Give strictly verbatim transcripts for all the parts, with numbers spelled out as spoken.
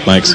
Mikes.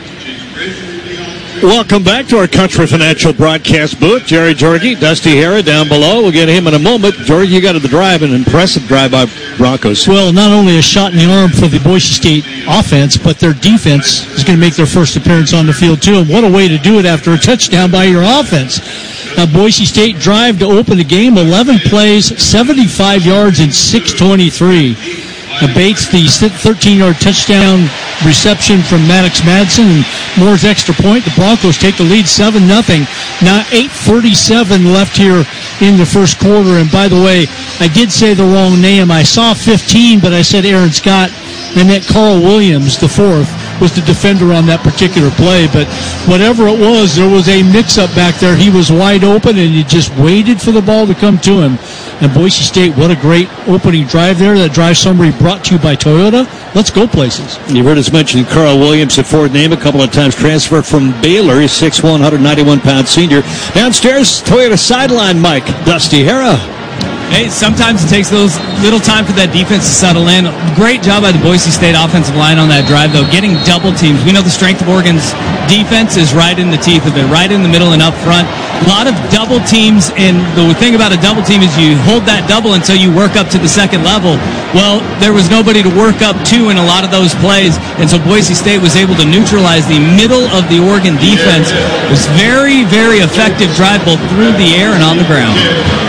Welcome back to our Country Financial broadcast booth. Jerry Jorge, Dusty Hera down below. We'll get him in a moment. Jorge, you got to the drive, an impressive drive by Broncos. Well, not only a shot in the arm for the Boise State offense, but their defense is going to make their first appearance on the field, too. And what a way to do it after a touchdown by your offense. Now, Boise State drive to open the game, eleven plays, seventy-five yards, and six twenty-three. Abates the thirteen-yard touchdown reception from Maddox Madsen and Moore's extra point. The Broncos take the lead seven nothing. Now eight thirty-seven left here in the first quarter. And by the way, I did say the wrong name. I saw fifteen, but I said Aaron Scott. I meant Carl Williams, the fourth, was the defender on that particular play. But whatever it was, there was a mix-up back there. He was wide open, and he just waited for the ball to come to him. And Boise State, what a great opening drive there. That drive summary brought to you by Toyota. Let's go places. You've heard us mention Carl Williams, a Ford name, a couple of times transferred from Baylor. He's six one, one ninety-one pound senior. Downstairs, Toyota sideline, Mike. Dusty Hera. Hey, sometimes it takes those little time for that defense to settle in. Great job by the Boise State offensive line on that drive, though, getting double teams. We know the strength of Oregon's defense is right in the teeth of it, right in the middle and up front. A lot of double teams, and the thing about a double team is you hold that double until you work up to the second level. Well, there was nobody to work up to in a lot of those plays, and so Boise State was able to neutralize the middle of the Oregon defense. It was very, very effective drive both through the air and on the ground.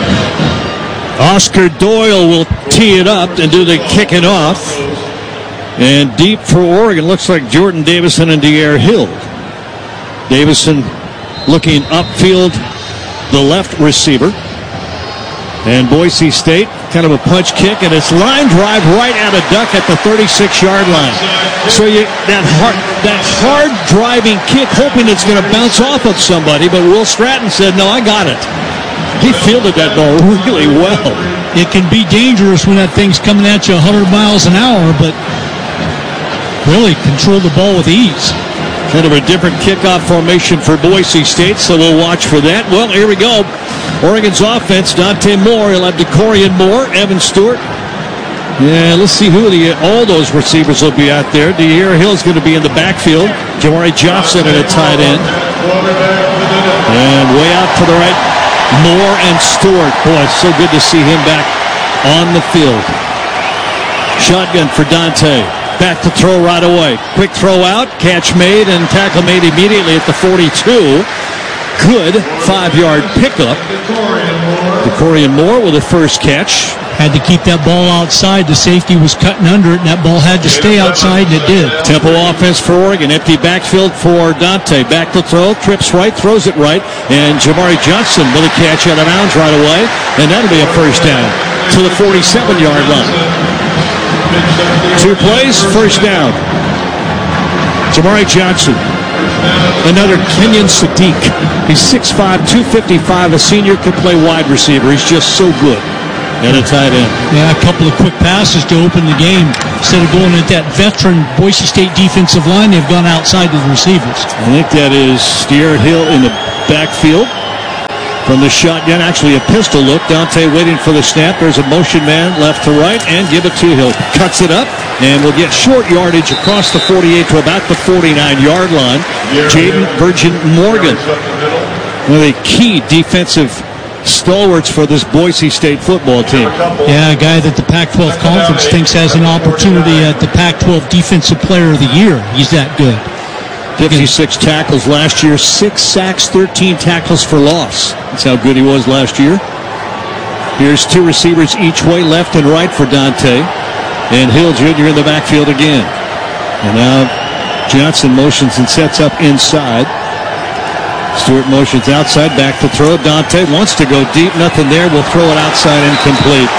Oscar Doyle will tee it up and do the kicking off. And deep for Oregon, looks like Jordan Davison and De'Air Hill. Davison looking upfield, the left receiver. And Boise State, kind of a punch kick, and it's line drive right at a duck at the thirty-six-yard line. So you that hard, that hard driving kick, hoping it's going to bounce off of somebody, but Will Stratton said, no, I got it. He fielded that ball really well. It can be dangerous when that thing's coming at you one hundred miles an hour, but really control the ball with ease. Kind of a different kickoff formation for Boise State, so we'll watch for that. Well, here we go. Oregon's offense, Dante Moore. He'll have DeCorian Moore, Evan Stewart. Yeah, let's see who the all those receivers will be out there. De'Air Hill's going to be in the backfield. Jamari Johnson at a tight end. And way out to the right, Moore and Stewart. Boy, so good to see him back on the field. Shotgun for Dante. Back to throw right away. Quick throw out, catch made, and tackle made immediately at the forty-two. Good five-yard pickup. DeCorian Moore with the first catch. Had to keep that ball outside. The safety was cutting under it, and that ball had to stay outside, and it did. Tempo offense for Oregon. Empty backfield for Dante. Back to throw. Trips right, throws it right. And Jamari Johnson with a catch out of bounds right away. And that'll be a first down to the forty-seven-yard line. Two plays, first down. Jamari Johnson. Another Kenyon Sadiq. He's six five, two fifty-five, a senior, could play wide receiver. He's just so good at a tight end. Yeah, a couple of quick passes to open the game. Instead of going at that veteran Boise State defensive line, they've gone outside to the receivers. I think that is De'Air Hill in the backfield. From the shotgun, actually a pistol look. Dante waiting for the snap. There's a motion man left to right, and give it to Hill. Cuts it up, and will get short yardage across the forty-eight to about the forty-nine-yard line. Jaden Virgin Morgan, one of the key defensive stalwarts for this Boise State football team. Yeah, a guy that the Pac twelve Conference thinks has an opportunity at the Pac twelve Defensive Player of the Year. He's that good. fifty-six tackles last year, six sacks, thirteen tackles for loss. That's how good he was last year. Here's two receivers each way, left and right for Dante. And Hill Junior in the backfield again. And now Johnson motions and sets up inside. Stewart motions outside, back to throw. Dante wants to go deep, nothing there. We'll throw it outside, incomplete.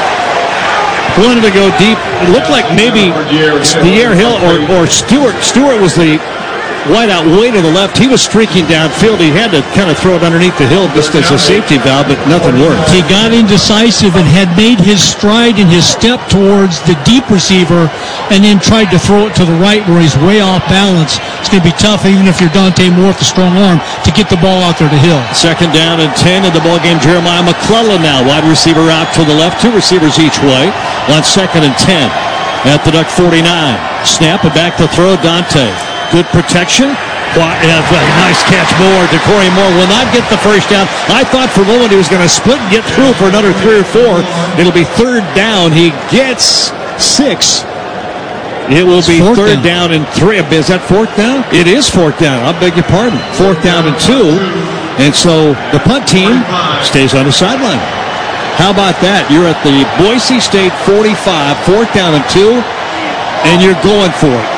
Wanted to go deep. It looked like maybe De'Air Hill or, or Stewart. Stewart was the wide out way to the left. He was streaking downfield. He had to kind of throw it underneath the hill just as a safety valve, but nothing worked. He got indecisive and had made his stride and his step towards the deep receiver and then tried to throw it to the right where he's way off balance. It's going to be tough, even if you're Dante Moore with a strong arm, to get the ball out there to Hill. Second down and ten in the ballgame. Jeremiah McClellan now. Wide receiver out to the left. Two receivers each way. On second and ten at the Duck forty-nine. Snap it back to throw. Dante Good protection. Nice catch, Moore. DeCorian Moore will not get the first down. I thought for a moment he was going to split and get through for another three or four. It'll be third down. He gets six. It will be third down. down and three. Is that fourth down? It is fourth down. I beg your pardon. Fourth down and two. And so the punt team stays on the sideline. How about that? You're at the Boise State forty-five, fourth down and two, and you're going for it.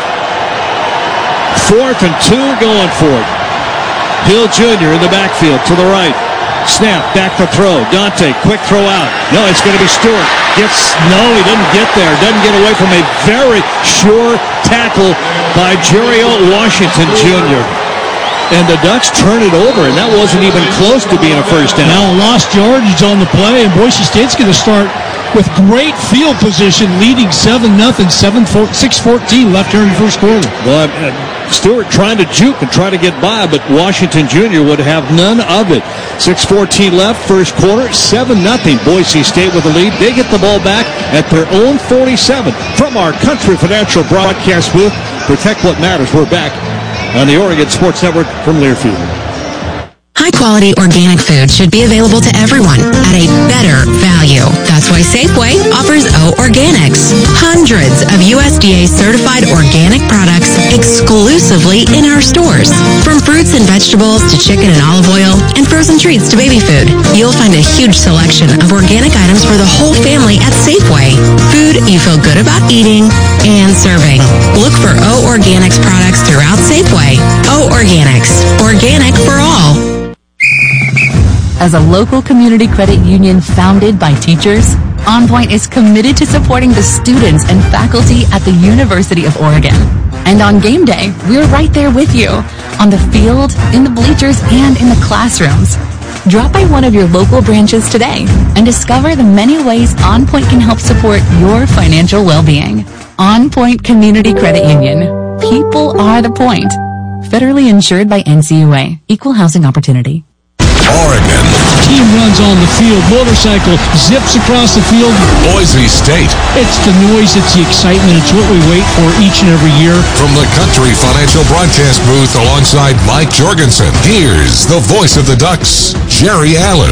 Fourth and two, going for it. Hill Junior in the backfield to the right. Snap, back to throw. Dante, quick throw out. No, it's going to be Stewart. Gets, no, he doesn't get there. Doesn't get away from a very sure tackle by Jerry Washington Junior And the Ducks turn it over, and that wasn't even close to being a first down. Now lost yardage on the play, and Boise State's going to start with great field position, leading seven nothing, six fourteen left here in the first quarter. Well, uh, Stewart trying to juke and try to get by, but Washington Junior would have none of it. six fourteen left, first quarter, seven nothing. Boise State with the lead. They get the ball back at their own forty-seven. From our Country Financial broadcast booth, protect what matters. We're back on the Oregon Sports Network from Learfield. High-quality organic food should be available to everyone at a better value. That's why Safeway offers O Organics. Hundreds of U S D A-certified organic products exclusively in our stores. From fruits and vegetables to chicken and olive oil and frozen treats to baby food, you'll find a huge selection of organic items for the whole family at Safeway. Food you feel good about eating and serving. Look for O Organics products throughout Safeway. O Organics. Organic for all. As a local community credit union founded by teachers, OnPoint is committed to supporting the students and faculty at the University of Oregon. And on game day, we're right there with you, on the field, in the bleachers, and in the classrooms. Drop by one of your local branches today and discover the many ways OnPoint can help support your financial well-being. OnPoint Community Credit Union. People are the point. Federally insured by N C U A. Equal housing opportunity. Oregon. Team runs on the field. Motorcycle zips across the field. Boise State. It's the noise. It's the excitement. It's what we wait for each and every year. From the Country Financial broadcast booth alongside Mike Jorgensen, here's the voice of the Ducks, Jerry Allen.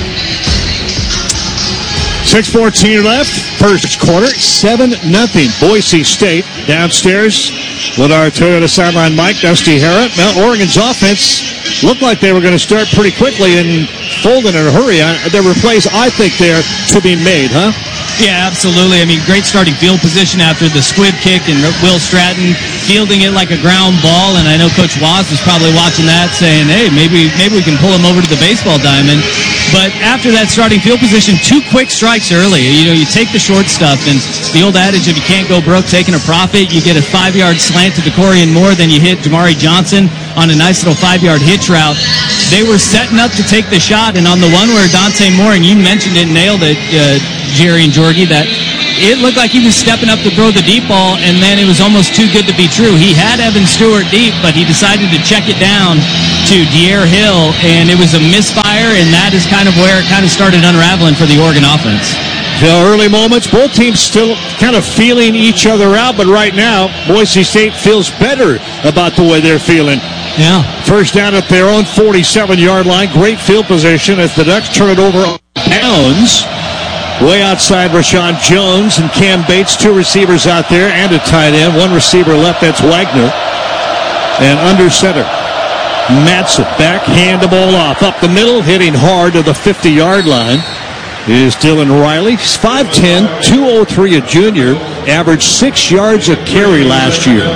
six fourteen left, first quarter, seven nothing. Boise State downstairs with our Toyota sideline Mike, Dusty Harrod. Now, Oregon's offense looked like they were going to start pretty quickly and fold in a hurry. There were plays, I think, there to be made, huh? Yeah, absolutely. I mean, great starting field position after the squib kick and Will Stratton fielding it like a ground ball. And I know Coach Waz was probably watching that saying, hey, maybe maybe we can pull him over to the baseball diamond. But after that starting field position, two quick strikes early. You know, you take the short stuff, and the old adage, if you can't go broke taking a profit, you get a five-yard slant to DeCorian Moore, then you hit Jamari Johnson on a nice little five-yard hitch route. They were setting up to take the shot, and on the one where Dante Moore, and you mentioned it, nailed it, uh, Jerry and Jorgie, that it looked like he was stepping up to throw the deep ball, and then it was almost too good to be true. He had Evan Stewart deep, but he decided to check it down to Dier Hill, and it was a misfire, and that is kind of where it kind of started unraveling for the Oregon offense. The early moments, both teams still kind of feeling each other out, but right now, Boise State feels better about the way they're feeling. Yeah. First down at their own forty-seven-yard line. Great field position as the Ducks turn it over on downs. Way outside Rashawn Jones and Cam Bates, two receivers out there and a tight end. One receiver left, that's Wagner. And under center, Madsen back, hand the ball off. Up the middle, hitting hard to the fifty-yard line is Dylan Riley. He's five ten, two oh three, a junior. Averaged six yards a carry last year.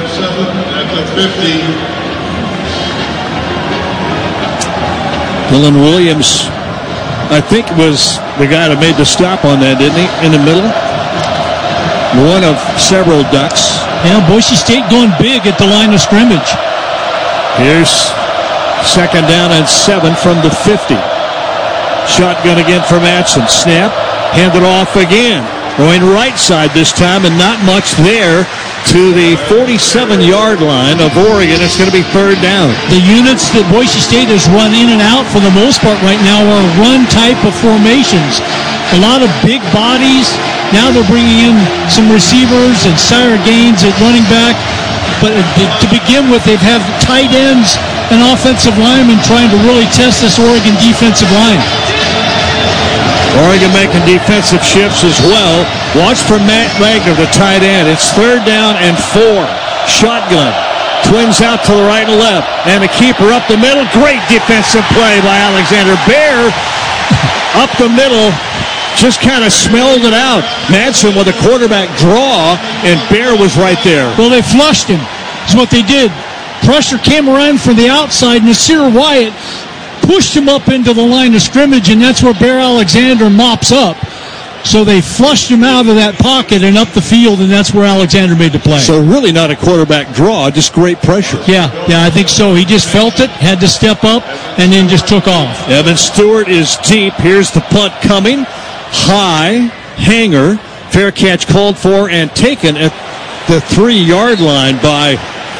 Dylan Williams, I think, was the guy that made the stop on that, didn't he? In the middle. One of several Ducks. Yeah, Boise State going big at the line of scrimmage. Here's second down and seven from the fifty. Shotgun again for Madsen. Snap. Handed off again. Going right side this time, and not much there to the forty-seven-yard line of Oregon. It's going to be third down. The units that Boise State has run in and out for the most part right now are run type of formations. A lot of big bodies. Now they're bringing in some receivers and Sire Gaines at running back. But to begin with, they've had tight ends and offensive linemen trying to really test this Oregon defensive line. Oregon making defensive shifts as well. Watch for Matt Wagner, the tight end. It's third down and four. Shotgun. Twins out to the right and left. And the keeper up the middle. Great defensive play by Alexander Bear. Up the middle. Just kind of smelled it out. Madsen with a quarterback draw, and Bear was right there. Well, they flushed him. That's what they did. Pressure came around from the outside. Nasir Wyatt pushed him up into the line of scrimmage, and that's where Bear Alexander mops up. So they flushed him out of that pocket and up the field, and that's where Alexander made the play. So really not a quarterback draw, just great pressure. Yeah, yeah, I think so. He just felt it, had to step up, and then just took off. Evan Stewart is deep. Here's the punt coming. High, hanger, fair catch called for and taken at the three-yard line by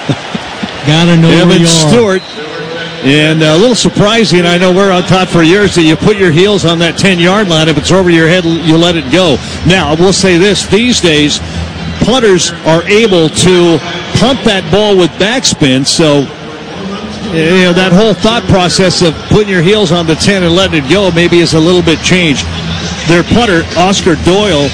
Gotta know Evan Stewart. And a little surprising, I know we're on top for years, that you put your heels on that ten-yard line. If it's over your head, you let it go. Now, I will say this. These days, punters are able to punt that ball with backspin, so you know, that whole thought process of putting your heels on the ten and letting it go maybe is a little bit changed. Their punter, Oscar Doyle,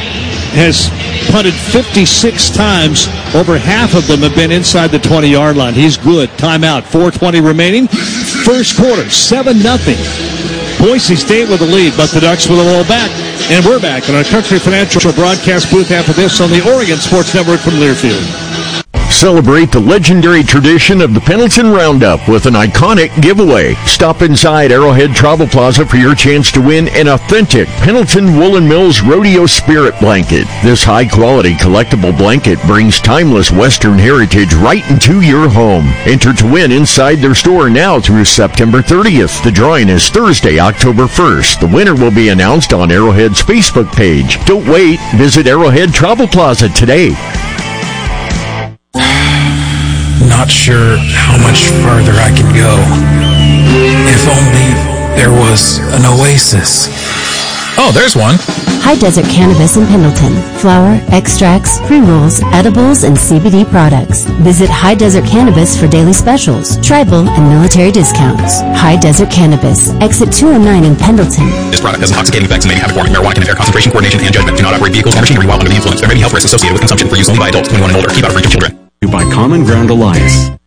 has punted fifty-six times. Over half of them have been inside the twenty-yard line. He's good. Timeout. four twenty remaining. First quarter, seven nothing. Boise State with the lead, but the Ducks with a roll back. And we're back in our Country Financial broadcast booth after this on the Oregon Sports Network from Learfield. Celebrate the legendary tradition of the Pendleton Roundup with an iconic giveaway. Stop inside Arrowhead Travel Plaza for your chance to win an authentic Pendleton Woolen Mills Rodeo Spirit Blanket. This high-quality collectible blanket brings timeless Western heritage right into your home. Enter to win inside their store now through September thirtieth. The drawing is Thursday, October first. The winner will be announced on Arrowhead's Facebook page. Don't wait. Visit Arrowhead Travel Plaza today. Not sure how much further I can go. If only there was an oasis. Oh, there's one. High Desert Cannabis in Pendleton. Flower, extracts, pre-rolls, edibles, and C B D products. Visit High Desert Cannabis for daily specials, tribal, and military discounts. High Desert Cannabis. Exit two oh nine in Pendleton. This product has intoxicating effects and may be habit forming. Marijuana can impair concentration, coordination, and judgment. Do not operate vehicles or machinery while under the influence. There may be health risks associated with consumption for use only by adults twenty-one and older. Keep out of reach of children. By Common Ground Alliance.